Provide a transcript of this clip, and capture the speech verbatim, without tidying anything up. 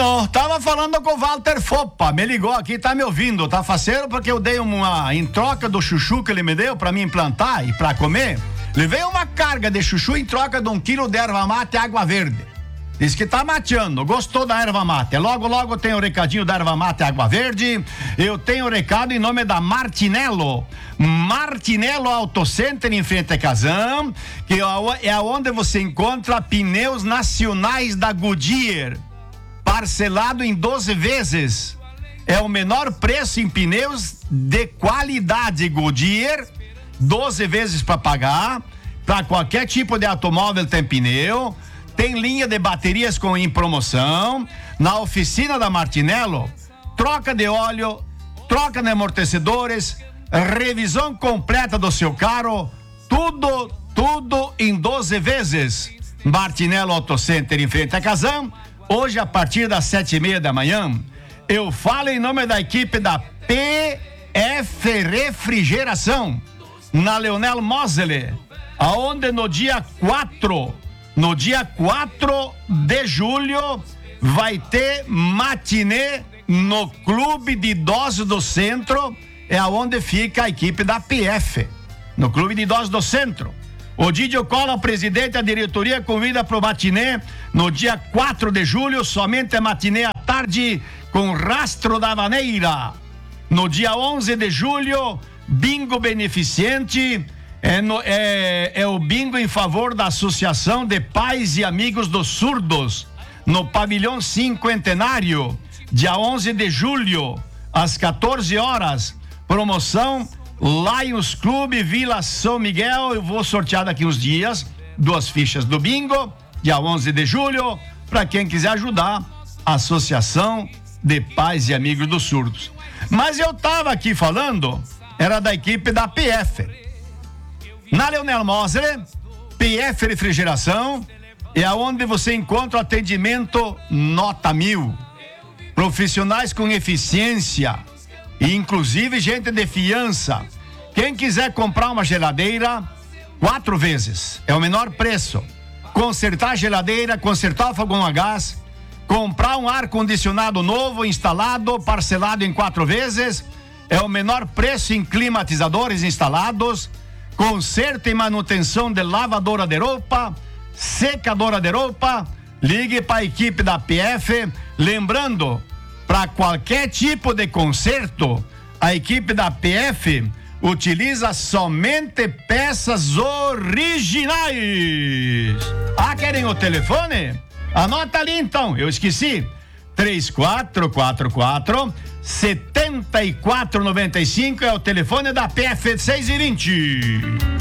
Alô, tava falando com o Walter Foppa, me ligou aqui, tá me ouvindo, tá faceiro porque eu dei uma, em troca do chuchu que ele me deu pra me implantar e pra comer, levei uma carga de chuchu em troca de um quilo de erva mate e água verde. Diz que tá mateando, gostou da erva mate. Logo, logo tem o recadinho da erva mate e água verde. Eu tenho o recado em nome da Martinello. Martinello Auto Center em frente a Kazan, que é onde você encontra pneus nacionais da Goodyear, parcelado em doze vezes. É o menor preço em pneus de qualidade Goodyear, doze vezes para pagar. Para qualquer tipo de automóvel tem pneu. Tem linha de baterias com em promoção. Na oficina da Martinello, troca de óleo, troca de amortecedores, revisão completa do seu carro, tudo, tudo em doze vezes. Martinello Auto Center em frente a Kazan. Hoje, a partir das sete e meia da manhã, eu falo em nome da equipe da P F Refrigeração, na Leonel Mosley, aonde no dia quatro No dia quatro de julho vai ter matinê no Clube de Idosos do Centro, é aonde fica a equipe da P F, no Clube de Idosos do Centro. O Didio Cola, presidente da diretoria, convida para o matinê no dia quatro de julho, somente é matinê à tarde com Rastro da Vaneira. No dia onze de julho, bingo beneficente. É, no, é, é o bingo em favor da Associação de Pais e Amigos dos Surdos, no Pavilhão Cinquentenário, dia onze de julho, às quatorze horas. Promoção Lions Clube Vila São Miguel. Eu vou sortear daqui uns dias duas fichas do bingo, dia onze de julho, para quem quiser ajudar a Associação de Pais e Amigos dos Surdos. Mas eu tava aqui falando, era da equipe da P F. Na Leonel Mosley, P F Refrigeração, é aonde você encontra o atendimento nota mil. Profissionais com eficiência e inclusive gente de fiança. Quem quiser comprar uma geladeira, quatro vezes, é o menor preço. Consertar a geladeira, consertar o fogão a gás, comprar um ar-condicionado novo, instalado, parcelado em quatro vezes, é o menor preço em climatizadores instalados. Conserto e manutenção de lavadora de roupa, secadora de roupa, ligue para a equipe da P F. Lembrando, para qualquer tipo de conserto, a equipe da P F utiliza somente peças originais. Ah, querem o telefone? Anota ali então, eu esqueci. três quatro quatro quatro, sete quatro nove cinco é o telefone da P F seis e vinte.